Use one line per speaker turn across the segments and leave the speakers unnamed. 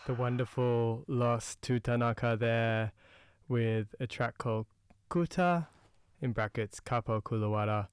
The wonderful Lost to Tanaka there with a track called Kuta, in brackets Kapo Kulawara.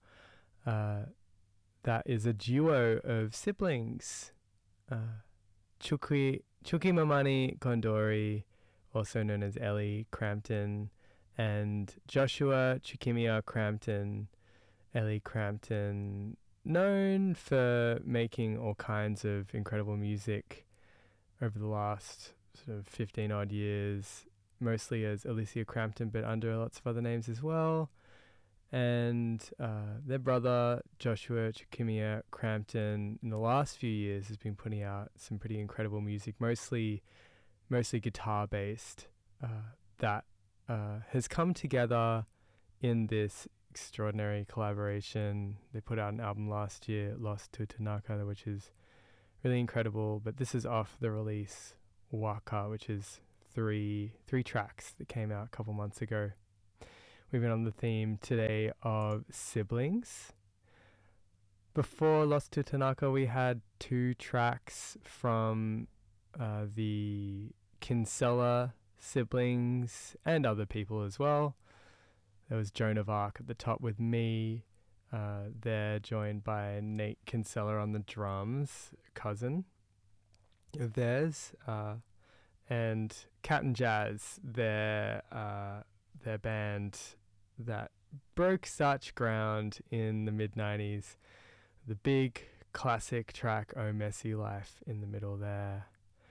That is a duo of siblings. Chuki Mamani Gondori, also known as Ellie Crampton, and Joshua Chukimiya Crampton, Ellie Crampton, known for making all kinds of incredible music over the last sort of 15 odd years, mostly as Alicia Crampton, but under lots of other names as well. And their brother, Joshua Chukimiya Crampton, in the last few years has been putting out some pretty incredible music, mostly guitar-based, that has come together in this extraordinary collaboration. They put out an album last year, Lost to Tanaka, which is really incredible, but this is off the release Waka, which is three tracks that came out a couple months ago. We've been on the theme today of siblings. Before Lost to Tanaka, we had two tracks from the Kinsella siblings and other people as well. There was Joan of Arc at the top with Me. They're joined by Nate Kinsella on the drums, cousin of theirs, and Cat and Jazz, their band that broke such ground in the mid-90s. The big classic track, Oh Messy Life, in the middle there.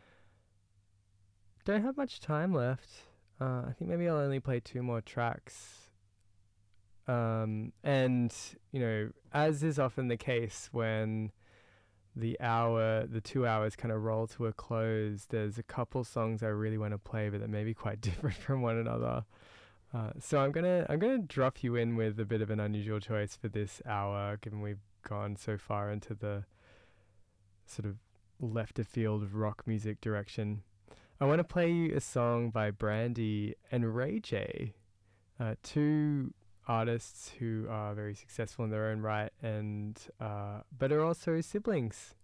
Don't have much time left. I think maybe I'll only play two more tracks. And, you know, as is often the case when the 2 hours kind of roll to a close, there's a couple songs I really want to play, but that may be quite different from one another. So I'm gonna drop you in with a bit of an unusual choice for this hour, given we've gone so far into the sort of left of field rock music direction. I want to play you a song by Brandy and Ray J, two artists who are very successful in their own right, and but are also siblings.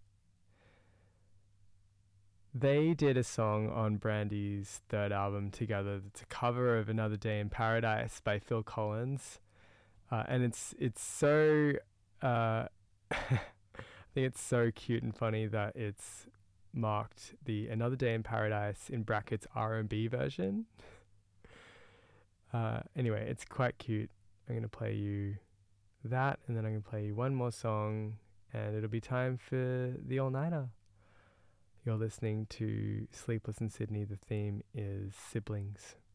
They did a song on Brandy's third album together that's a cover of Another Day in Paradise by Phil Collins. And it's so... I think it's so cute and funny that it's marked the Another Day in Paradise in brackets R&B version. Anyway, it's quite cute. I'm going to play you that, and then I'm going to play you one more song, and it'll be time for the all-nighter. You're listening to Sleepless in Sydney. The theme is siblings.